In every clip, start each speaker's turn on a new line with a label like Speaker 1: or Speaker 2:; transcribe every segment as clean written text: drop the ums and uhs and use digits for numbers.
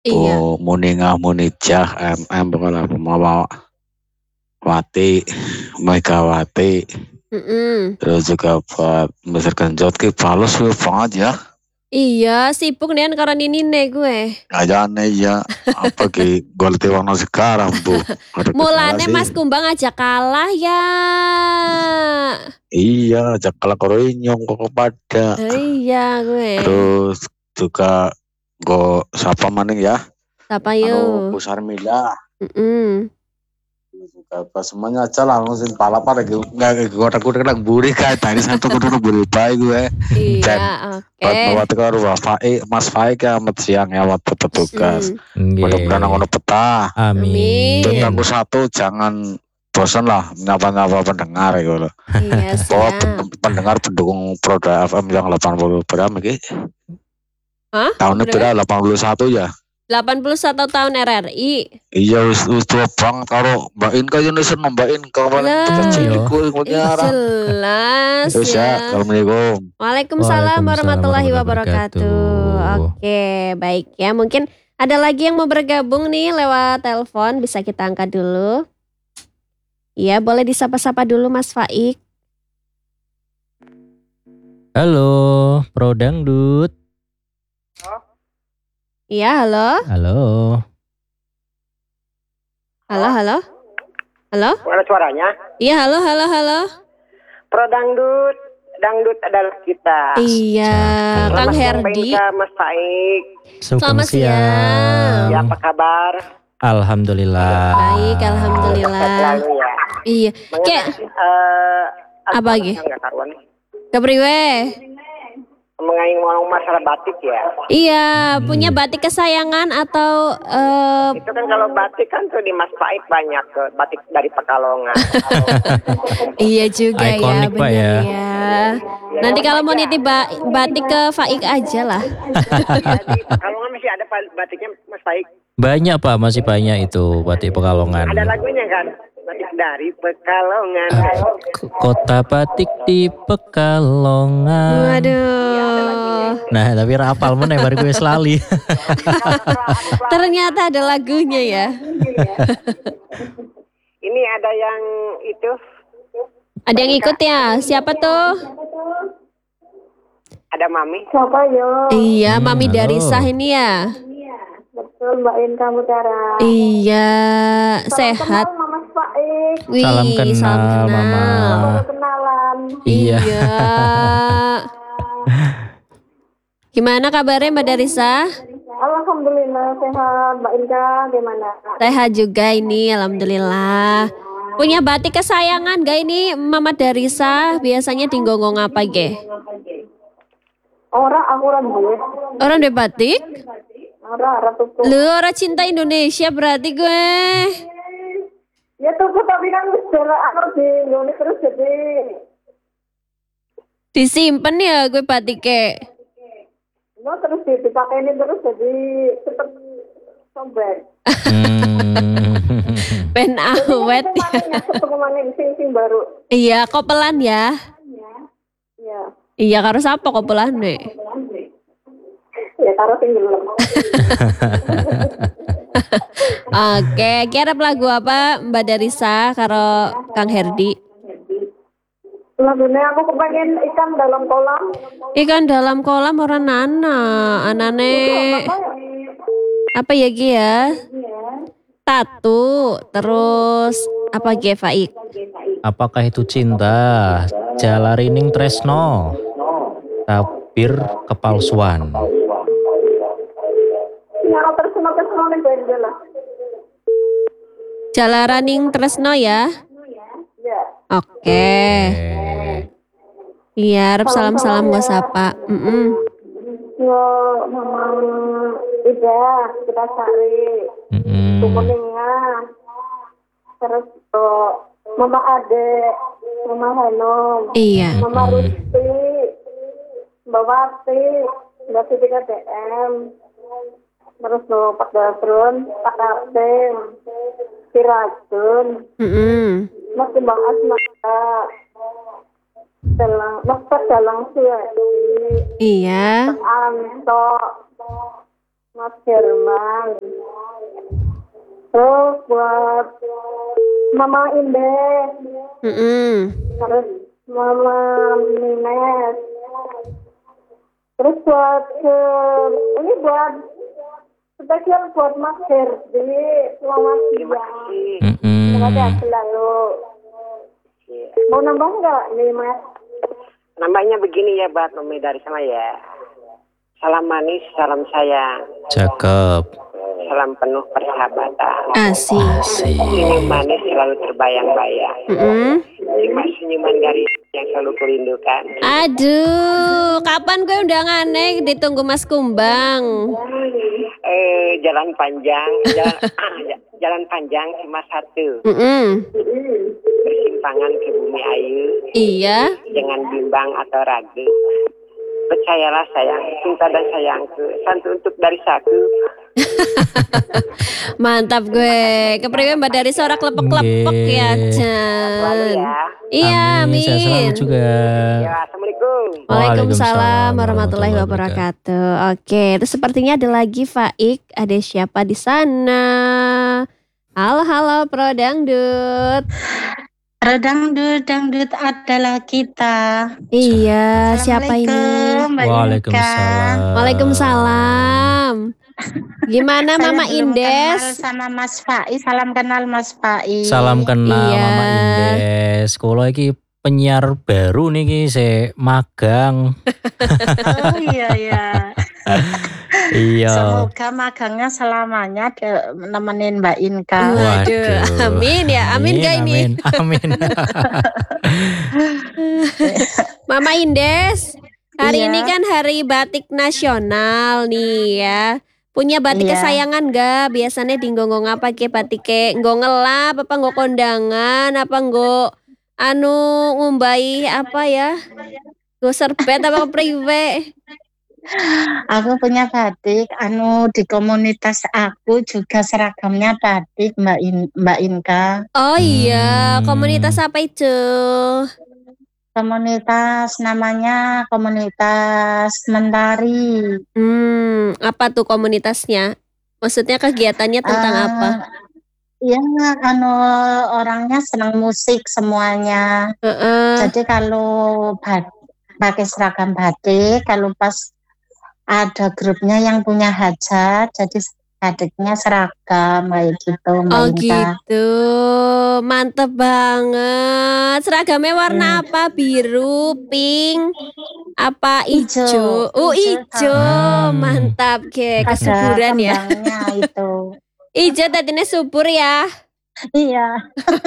Speaker 1: Iya.
Speaker 2: Bu Muningah Munijah pokoknya pemawa Wati Megawati. Terus juga buat Mr. Genjot ki balas banget ya.
Speaker 1: Iya, sibuk nih karena ini gue.
Speaker 2: Kayaknya ya apa ki gol warna sekarang Bu.
Speaker 1: Mulane Mas Kumbang aja kalah ya.
Speaker 2: Iya, aja kalah koroinyong kok pada.
Speaker 1: Iya gue.
Speaker 2: Terus juga go siapa maning ya?
Speaker 1: Siapa yuk?
Speaker 2: Bu Sarmila. Juga apa semuanya aja lah langsung balapan lagi nggak gue kena buri kayak tadi satu kudu buri baik gue.
Speaker 1: Iya, oke.
Speaker 2: Waktu kalau Mas Faik ya amat siang ya waktu petugas. Mudah-mudahan aku peta.
Speaker 3: Amin.
Speaker 2: Dan aku satu jangan bosan lah nyapa-nyapa pendengar gitu loh.
Speaker 1: Iya,
Speaker 2: bahwa pendengar pendukung Proda FM yang 80 berapa gitu. Tahunnya berapa? 81 ya.
Speaker 1: 81 tahun RRI.
Speaker 2: Iya wis tua banget karo Mbak Inka Indonesia Mbak Inka paling cilik
Speaker 1: jelas
Speaker 2: ya. Assalamualaikum.
Speaker 1: Waalaikumsalam warahmatullahi wabarakatuh. Oke, baik ya. Mungkin ada lagi yang mau bergabung nih lewat telepon, bisa kita angkat dulu. Iya, boleh disapa-sapa dulu Mas Faik.
Speaker 3: Halo, Pro Dangdut.
Speaker 1: Iya, halo.
Speaker 3: Halo.
Speaker 1: Halo.
Speaker 4: Mana suaranya?
Speaker 1: Iya, halo.
Speaker 4: Pro Dangdut adalah kita.
Speaker 1: Iya, Kang Herdi.
Speaker 4: Mas Faik.
Speaker 1: Selamat siang.
Speaker 4: Ya, apa kabar?
Speaker 3: Alhamdulillah.
Speaker 1: Baik, alhamdulillah.
Speaker 4: Ya.
Speaker 1: Iya. Kayak apa lagi? Kepriwe?
Speaker 4: Mengenai masalah batik ya.
Speaker 1: Iya, punya batik kesayangan atau
Speaker 4: itu kan kalau batik kan tuh di Mas Faik banyak batik dari Pekalongan.
Speaker 1: Iya juga ya,
Speaker 3: benar ya.
Speaker 1: Nanti kalau mau nitip batik ke Faik aja lah.
Speaker 4: Di Pekalongan masih ada batiknya Mas Faik.
Speaker 3: Banyak Pak, masih banyak itu batik Pekalongan.
Speaker 4: Ada lagunya kan? Batik dari Pekalongan.
Speaker 3: Kota batik di Pekalongan.
Speaker 1: Waduh.
Speaker 3: Nah, tapi rapal mana baru gue selali.
Speaker 1: Ternyata ada lagunya ya.
Speaker 4: Ini ada yang itu.
Speaker 1: Ada yang ikut ya? Siapa tuh?
Speaker 4: Ada Mami.
Speaker 5: Siapa yo?
Speaker 1: Iya, Mami Darisah ini ya.
Speaker 5: Betul, Mbak Inka Mutiara.
Speaker 1: Iya, sehat.
Speaker 5: Salam kenal Mama Faik.
Speaker 1: Wih,
Speaker 3: salam kenal Mama.
Speaker 5: Kenalan.
Speaker 1: Iya. Gimana kabarnya Mbak Darisa?
Speaker 5: Alhamdulillah sehat. Mbak Inka gimana?
Speaker 1: Sehat juga ini, alhamdulillah. Punya batik kesayangan gak ini Mama Darisa? Biasanya tinggonggong apa ge?
Speaker 5: Orang duit.
Speaker 1: Orang de batik?
Speaker 5: Orang
Speaker 1: lu orang cinta Indonesia berarti gue.
Speaker 5: Ya tuh tapi kan di Indonesia terus jadi
Speaker 1: disimpan ya gue batiknya.
Speaker 5: No terus dipakai ini terus jadi cepet sobek.
Speaker 1: Pen awet.
Speaker 5: Ketemu mana sing baru.
Speaker 1: Iya, kopelan ya.
Speaker 5: Iya.
Speaker 1: Iya, karo sapa kopelan nih?
Speaker 5: Ya karo sing gelem.
Speaker 1: Oke, kira lagu apa Mbak Darisa karo Kang Herdi?
Speaker 5: Lagunya aku kepengen ikan dalam kolam.
Speaker 1: Ikan dalam kolam orang anane apa ya Gi ya? Tatu, terus apa Gi Faik?
Speaker 3: Apakah itu cinta? Jalarining tresno. Tabir kepalsuan.
Speaker 1: Jalaraning tresno ya? Oke. Iya, harap salam-salam gak sapa.
Speaker 5: Yo, Mama Ida, kita cari. Kuninga. Terus Mama Ade, Mama Hanum.
Speaker 1: Iya.
Speaker 5: Mama Rusti, Mbak Wati, Mbak Siti KDM. Terus Pak Dasrun, Pak Artem, Si Rajun. Mas Mbak Asma. Dalang sih.
Speaker 1: Iya.
Speaker 5: Anto, Mas Herman. Terus buat Mama Indah. Terus Mama Mines. Terus buat ini buat spesial buat Mas Herdi. Selamat siang. Terima kasih selalu. Mau nambah nggak nih Mas?
Speaker 4: Nambahnya begini ya buat Nomi dari sama ya. Salam manis, salam sayang.
Speaker 3: Cakep.
Speaker 4: Salam penuh persahabatan.
Speaker 1: Asik.
Speaker 4: Senyum manis selalu terbayang-bayang. Senyuman dari yang selalu kurindukan.
Speaker 1: Aduh, kapan gue undangannya? Ditunggu Mas Kumbang.
Speaker 4: Jalan panjang, jalan panjang cuma satu. Persimpangan ke bumi ayu.
Speaker 1: Iya.
Speaker 4: Jangan bimbang atau ragu. Percayalah sayang, cinta dan sayangku, satu untuk dari satu.
Speaker 1: Mantap gue. Kepriwe Mbak dari sorak lepek-lepek ya, Chan. Iya, amin.
Speaker 3: Saya selalu juga.
Speaker 4: Ya, Assalamualaikum.
Speaker 1: Waalaikumsalam warahmatullahi wabarakatuh. Oke, itu sepertinya ada lagi Faik. Ada siapa di sana? Halo, Pro Dangdut.
Speaker 6: Dangdut adalah kita.
Speaker 1: Iya, siapa ini?
Speaker 3: Waalaikumsalam.
Speaker 1: Waalaikumsalam. Gimana Mama Indes?
Speaker 6: Sama Mas Faiz, salam kenal Mas Faiz.
Speaker 3: Salam kenal
Speaker 1: Iya.
Speaker 3: Mama Indes. Kalau iki penyiar baru nih ki saya magang.
Speaker 6: Oh iya.
Speaker 3: Iya.
Speaker 6: Semoga magangnya selamanya nemenin Mbak Inka.
Speaker 1: Waduh, amin ya, amin gak ini?
Speaker 3: Amin.
Speaker 1: Mama Indes, hari
Speaker 6: Iya.
Speaker 1: ini kan hari batik nasional nih ya. Punya batik
Speaker 6: Iya.
Speaker 1: kesayangan gak? Biasanya di ngonggong apa ke batik ke? Nggo ngelap apa nggo kondangan apa nggo ngumbai apa ya? Nggo serbet apa priwe?
Speaker 6: Aku punya batik, di komunitas aku juga seragamnya batik Mbak Inka.
Speaker 1: Oh iya, komunitas apa itu?
Speaker 6: Komunitas namanya Komunitas Mentari.
Speaker 1: Apa tuh komunitasnya? Maksudnya kegiatannya tentang apa?
Speaker 6: Ya, orangnya senang musik semuanya. Jadi kalau pakai seragam batik, kalau pas ada grupnya yang punya hajat, jadi batiknya seragam kayak gitu.
Speaker 1: Oh gitu, mantep banget. Seragamnya warna apa? Biru, pink, apa hijau? Hijau, mantap ke kesuburan ya.
Speaker 6: Itu.
Speaker 1: Hijau tadinya subur ya.
Speaker 6: Iya.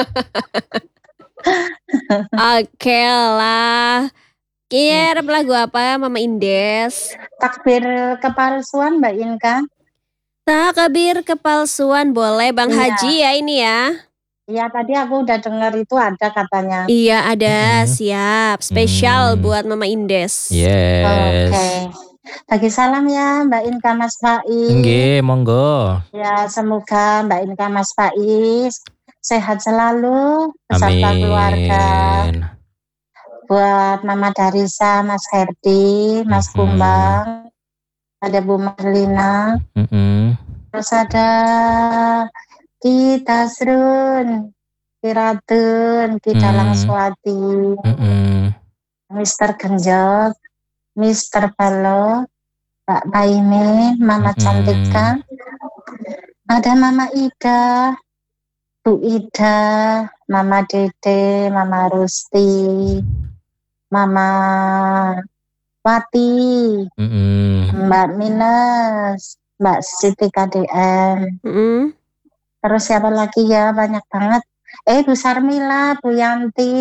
Speaker 1: Oke lah. Kira lagu apa Mama Indes?
Speaker 6: Takbir kepalsuan Mbak Inka.
Speaker 1: Takbir kepalsuan boleh Bang Haji ya ini ya.
Speaker 6: Iya tadi aku udah dengar itu ada katanya.
Speaker 1: Iya ada, siap. Spesial buat Mama Indes.
Speaker 3: Yes.
Speaker 6: Oke. Bagi salam ya Mbak Inka Mas Faiz.
Speaker 3: Nggih, monggo.
Speaker 6: Ya semoga Mbak Inka Mas Faiz sehat selalu beserta keluarga. Buat Mama Darisa, Mas Herdi, Mas Kumbang, ada Bu Marlina, terus ada Kita Srun, Kiratun, Kita Langswati, Mr. Genjot, Mr. Balo, Mbak Paine, Mama Cantika, ada Mama Ida, Bu Ida, Mama Dede, Mama Rusti, Mama Wati, Mbak Minus, Mbak Siti KDM. Terus siapa lagi ya? Banyak banget. Bu Sarmila, Bu Yanti.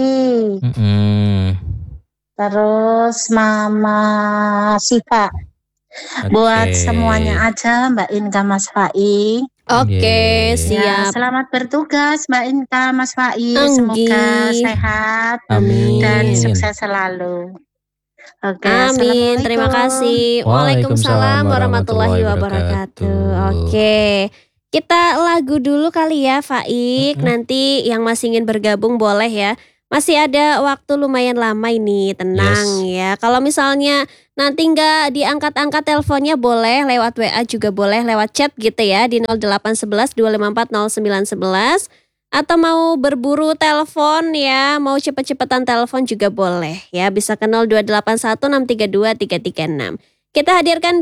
Speaker 6: Terus Mama Siva. Buat semuanya aja Mbak Inka Mas Faiz.
Speaker 1: Oke, siap.
Speaker 6: Ya, selamat bertugas Mbak Inka Mas Faiz. Semoga sehat dan sukses selalu. Oke,
Speaker 1: amin. Terima kasih. Waalaikumsalam warahmatullahi wabarakatuh. Oke. Kita lagu dulu kali ya Faik. Nanti yang masih ingin bergabung boleh ya. Masih ada waktu lumayan lama ini, tenang ya. Kalau misalnya nanti nggak diangkat-angkat teleponnya boleh lewat WA juga boleh, lewat chat gitu ya di 0811 254 0911. Atau mau berburu telepon ya, mau cepet-cepetan telepon juga boleh ya. Bisa ke 0281 632 336. Kita hadirkan